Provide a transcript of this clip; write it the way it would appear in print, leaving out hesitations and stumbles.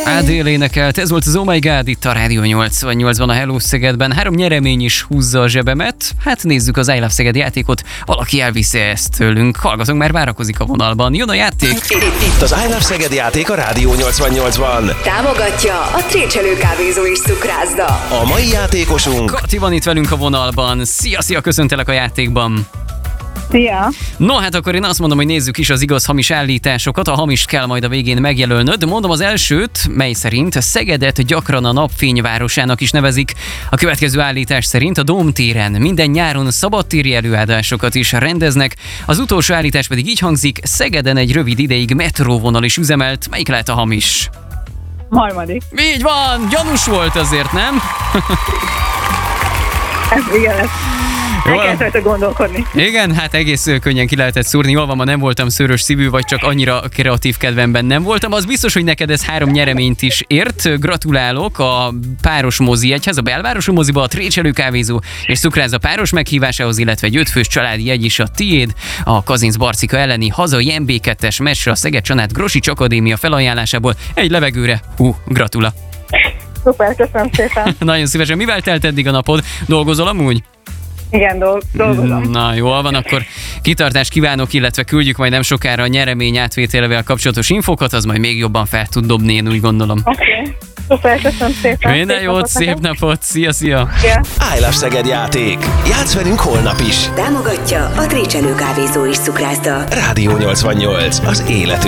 Adél énekelt, ez volt az Oh My God itt a Rádió 88-ban a Hello Szegedben. 3 nyeremény is húzza a zsebemet. Hát nézzük az I Love Szeged játékot. Valaki elviszi ezt tőlünk. Hallgatónk már várakozik a vonalban. Jön a játék. Itt az I Love Szeged játék a Rádió 88-ban. Támogatja a Trécselő kávézó és cukrászda. A mai játékosunk Kati van itt velünk a vonalban. Szia, köszöntelek a játékban. Szia! No, hát akkor én azt mondom, hogy nézzük is az igaz-hamis állításokat. A hamist kell majd a végén megjelölnöd. Mondom az elsőt, mely szerint Szegedet gyakran a napfényvárosának is nevezik. A következő állítás szerint a Dómtéren minden nyáron szabadtéri előadásokat is rendeznek. Az utolsó állítás pedig így hangzik: Szegeden egy rövid ideig metróvonal is üzemelt. Melyik lehet a hamis? Harmadik. Így van! Gyanús volt azért, nem? Ez igen lesz. El kell rajta gondolkodni. Igen, hát egész könnyen ki lehetett szúrni. Jól van, ma nem voltam szőrös szívű, vagy csak annyira kreatív kedvemben nem voltam. Az biztos, hogy neked ez 3 nyereményt is ért. Gratulálok a páros mozi egyhez, a belvárosi moziba, a Trécselő kávézó és cukrászda páros meghívásához, illetve egy 5 fős családi jegy is a tiéd. A Kazinc Barcika elleni hazai MB2-es meccsre a Szeged Csanád Grosics Akadémia felajánlásából egy levegőre. Gratula! Szuper, köszönöm szépen. Nagyon szívesen. Mivel telt eddig a napod? Dolgozol amúgy? Igen, dolgozom. Na, jól van, akkor kitartást kívánok, illetve küldjük majd nem sokára a nyeremény átvételével kapcsolatos infókat, az majd még jobban fel tud dobni, én úgy gondolom. Oké. Szuper, köszönöm szépen. Minden jót, szép napot, szia! Yeah. I Love Szeged játék. Játsz velünk holnap is. Támogatja a Trécselő kávézó és cukrászda. Rádió 88, az életünk